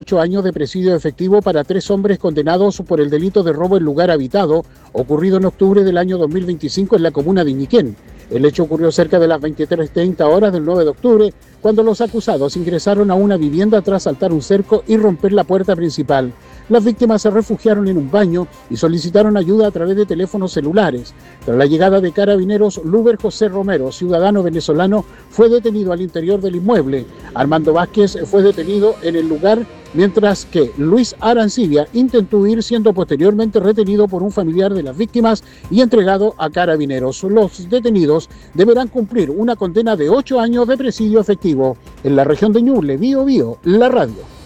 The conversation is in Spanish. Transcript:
8 años de presidio efectivo para 3 hombres condenados por el delito de robo en lugar habitado, ocurrido en octubre del año 2025 en la comuna de Iñiquén. El hecho ocurrió cerca de las 23:30 horas del 9 de octubre, cuando los acusados ingresaron a una vivienda tras saltar un cerco y romper la puerta principal. Las víctimas se refugiaron en un baño y solicitaron ayuda a través de teléfonos celulares. Tras la llegada de carabineros, Luber José Romero, ciudadano venezolano, fue detenido al interior del inmueble. Armando Vázquez fue detenido en el lugar, mientras que Luis Arancibia intentó huir, siendo posteriormente retenido por un familiar de las víctimas y entregado a carabineros. Los detenidos deberán cumplir una condena de 8 años de presidio efectivo. En la región de Ñuble, Biobío, la radio.